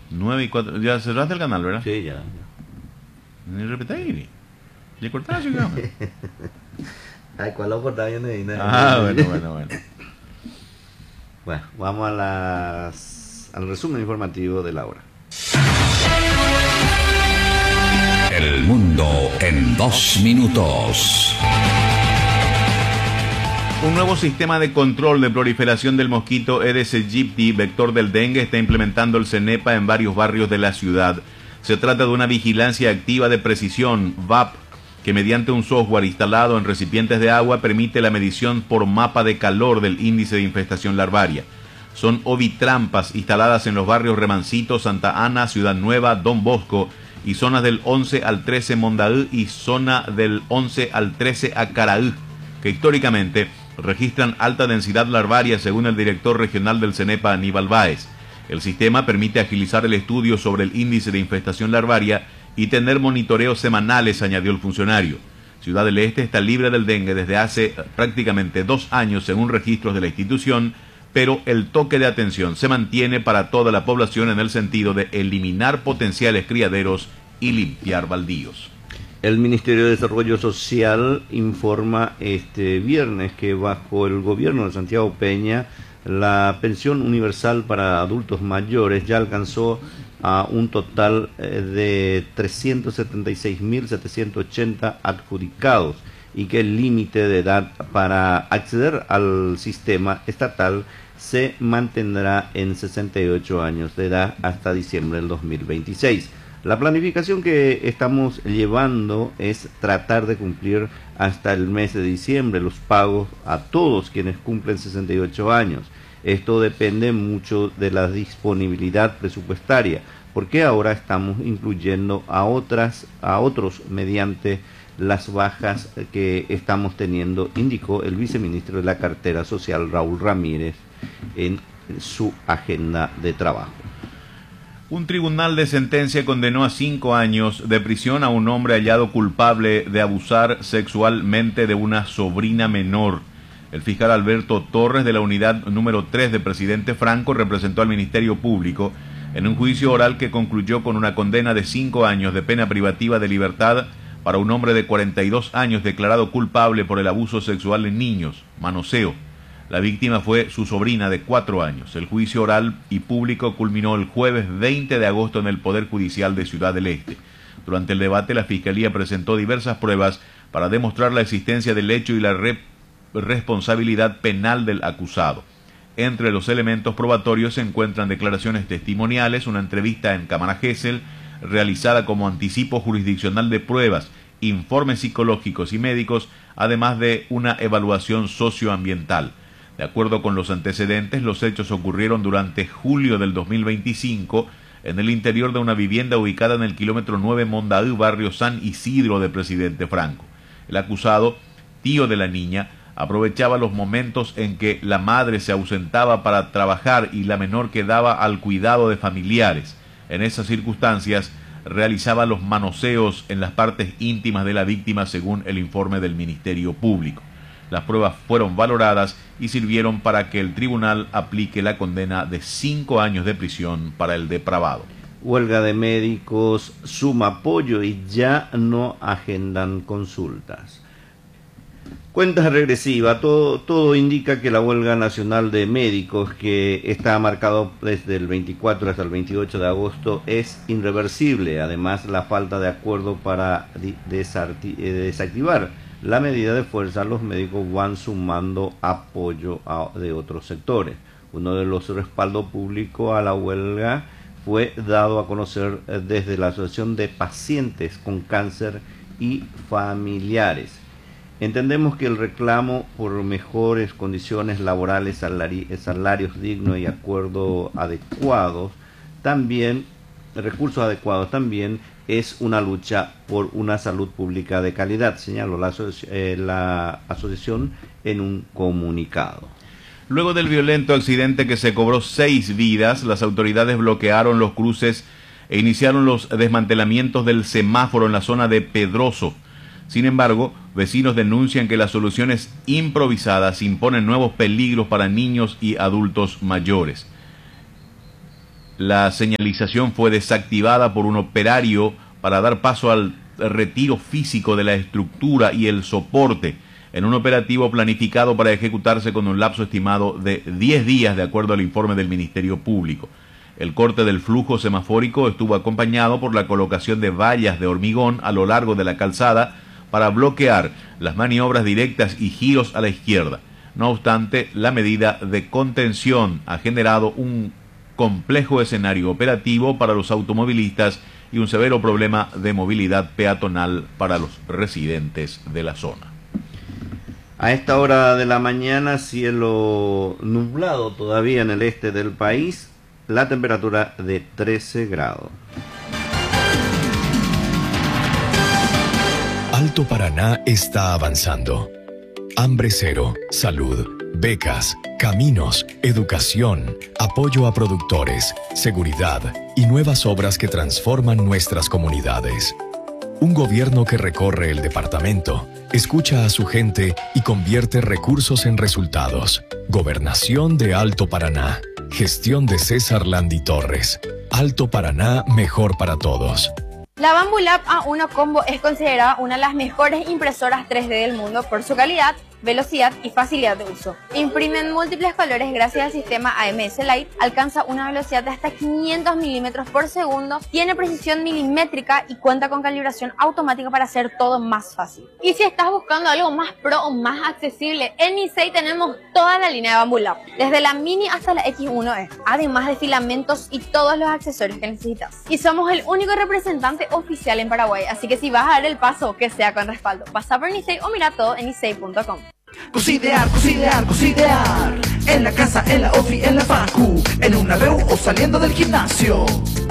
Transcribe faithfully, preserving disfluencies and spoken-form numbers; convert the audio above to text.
nueve y cuatro. Ya cerraste el canal, ¿verdad? Sí, ya. ya. Ni repetir. ¿Le cortaste, digamos? Ay, ¿cuál lo cortaba yo no vi nada? Ah, bueno, bueno, bueno. Bueno, vamos a las, al resumen informativo de la hora. El mundo en dos minutos. Un nuevo sistema de control de proliferación del mosquito Aedes aegypti, vector del dengue, está implementando el CENEPA en varios barrios de la ciudad. Se trata de una vigilancia activa de precisión, V A P, que mediante un software instalado en recipientes de agua permite la medición por mapa de calor del índice de infestación larvaria. Son ovitrampas instaladas en los barrios Remancito, Santa Ana, Ciudad Nueva, Don Bosco y zonas del once al trece Mondaú y zona del once al trece Acaraú, que históricamente registran alta densidad larvaria según el director regional del CENEPA, Aníbal Báez. El sistema permite agilizar el estudio sobre el índice de infestación larvaria y tener monitoreos semanales, añadió el funcionario. Ciudad del Este está libre del dengue desde hace prácticamente dos años según registros de la institución, pero el toque de atención se mantiene para toda la población en el sentido de eliminar potenciales criaderos y limpiar baldíos. El Ministerio de Desarrollo Social informa este viernes que bajo el gobierno de Santiago Peña la pensión universal para adultos mayores ya alcanzó a un total de trescientos setenta y seis mil setecientos ochenta adjudicados y que el límite de edad para acceder al sistema estatal se mantendrá en sesenta y ocho años de edad hasta diciembre del dos mil veintiséis. La planificación que estamos llevando es tratar de cumplir hasta el mes de diciembre los pagos a todos quienes cumplen sesenta y ocho años. Esto depende mucho de la disponibilidad presupuestaria, porque ahora estamos incluyendo a otras, a otros mediante las bajas que estamos teniendo, indicó el viceministro de la Cartera Social, Raúl Ramírez, en su agenda de trabajo. Un tribunal de sentencia condenó a cinco años de prisión a un hombre hallado culpable de abusar sexualmente de una sobrina menor. El fiscal Alberto Torres, de la unidad número tres de Presidente Franco, representó al Ministerio Público en un juicio oral que concluyó con una condena de cinco años de pena privativa de libertad para un hombre de cuarenta y dos años declarado culpable por el abuso sexual en niños, manoseo. La víctima fue su sobrina de cuatro años. El juicio oral y público culminó el jueves veinte de agosto en el Poder Judicial de Ciudad del Este. Durante el debate, la Fiscalía presentó diversas pruebas para demostrar la existencia del hecho y la re responsabilidad penal del acusado. Entre los elementos probatorios se encuentran declaraciones testimoniales, una entrevista en Cámara Gesell, realizada como anticipo jurisdiccional de pruebas, informes psicológicos y médicos, además de una evaluación socioambiental. De acuerdo con los antecedentes, los hechos ocurrieron durante julio del dos mil veinticinco en el interior de una vivienda ubicada en el kilómetro nueve Mondaú, barrio San Isidro de Presidente Franco. El acusado, tío de la niña, aprovechaba los momentos en que la madre se ausentaba para trabajar y la menor quedaba al cuidado de familiares. En esas circunstancias, realizaba los manoseos en las partes íntimas de la víctima según el informe del Ministerio Público. Las pruebas fueron valoradas y sirvieron para que el tribunal aplique la condena de cinco años de prisión para el depravado. Huelga de médicos suma apoyo y ya no agendan consultas. Cuenta regresiva, todo, todo indica que la huelga nacional de médicos, que está marcado desde el veinticuatro hasta el veintiocho de agosto, es irreversible. Además, la falta de acuerdo para desactivar la medida de fuerza, los médicos van sumando apoyo a, de otros sectores. Uno de los respaldos públicos a la huelga fue dado a conocer desde la Asociación de Pacientes con Cáncer y Familiares. Entendemos que el reclamo por mejores condiciones laborales, salari salarios dignos y acuerdos adecuados, también, recursos adecuados también, es una lucha por una salud pública de calidad, señaló la, asoci eh, la asociación en un comunicado. Luego del violento accidente que se cobró seis vidas, las autoridades bloquearon los cruces e iniciaron los desmantelamientos del semáforo en la zona de Pedroso. Sin embargo, vecinos denuncian que las soluciones improvisadas imponen nuevos peligros para niños y adultos mayores. La señalización fue desactivada por un operario para dar paso al retiro físico de la estructura y el soporte, en un operativo planificado para ejecutarse con un lapso estimado de diez días, de acuerdo al informe del Ministerio Público. El corte del flujo semafórico estuvo acompañado por la colocación de vallas de hormigón a lo largo de la calzada para bloquear las maniobras directas y giros a la izquierda. No obstante, la medida de contención ha generado un complejo escenario operativo para los automovilistas y un severo problema de movilidad peatonal para los residentes de la zona. A esta hora de la mañana, cielo nublado todavía en el este del país, la temperatura de trece grados. Alto Paraná está avanzando. Hambre cero, salud, becas, caminos, educación, apoyo a productores, seguridad y nuevas obras que transforman nuestras comunidades. Un gobierno que recorre el departamento, escucha a su gente y convierte recursos en resultados. Gobernación de Alto Paraná. Gestión de César Landi Torres. Alto Paraná, mejor para todos. La Bambu Lab A uno Combo es considerada una de las mejores impresoras tres D del mundo por su calidad, velocidad y facilidad de uso. Imprime en múltiples colores gracias al sistema A M S Light, alcanza una velocidad de hasta quinientos milímetros por segundo, tiene precisión milimétrica y cuenta con calibración automática para hacer todo más fácil. Y si estás buscando algo más pro o más accesible, en Nicey tenemos toda la línea de Bambu Lab, desde la Mini hasta la X uno E, además de filamentos y todos los accesorios que necesitas. Y somos el único representante oficial en Paraguay, así que si vas a dar el paso, que sea con respaldo. Pasa por Nicey o mira todo en nicey punto com. Cocidear, cocidear, cocidear. En la casa, en la ofi, en la facu, en una reu o saliendo del gimnasio.